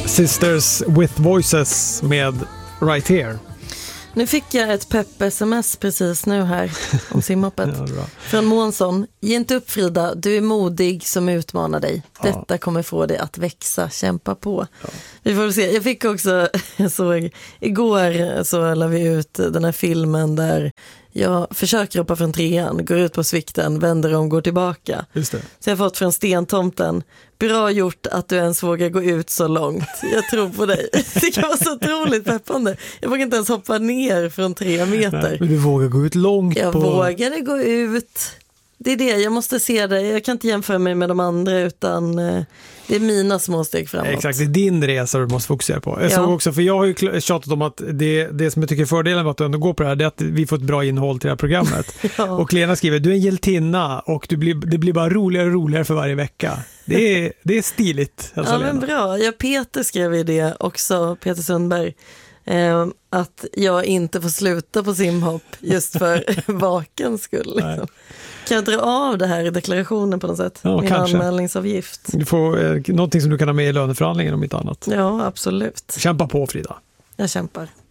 Sisters with Voices med Right Here. Nu fick jag ett pepp-sms precis nu här om simhoppet. Ja, från Månsson. Ge inte upp, Frida, du är modig som utmanar dig. Detta kommer få dig att växa, kämpa på. Ja. Vi får se. Jag fick också, jag såg igår så la vi ut den här filmen där jag försöker hoppa från 3:an, går ut på svikten, vänder om, går tillbaka. Just det. Så jag har fått från Stentomten: bra gjort att du ens vågar gå ut så långt. Jag tror på dig. Det kan vara så otroligt peppande. Jag vågar inte ens hoppa ner från 3 meter. Nej, men du vågar gå ut långt. Jag vågade gå ut. Det är det, jag måste se det. Jag kan inte jämföra mig med de andra, utan det är mina små steg framåt. Exakt, det är din resa du måste fokusera på. Jag såg också, för jag har ju tjatat om att det som jag tycker är fördelen med att du ändå går på det här, det är att vi får ett bra innehåll till det här programmet. Och Lena skriver, du är en hjältinna och det blir bara roligare och roligare för varje vecka. Det är stiligt. Alltså, ja, men bra. Peter skrev i det också, Peter Sundberg, att jag inte får sluta på simhopp just för vakens skull. Liksom. Kan jag dra av det här i deklarationen på något sätt? Ja, min kanske. Anmälningsavgift. Du får någonting som du kan ha med i löneförhandlingen om inte annat. Ja, absolut. Kämpa på, Frida. Jag kämpar.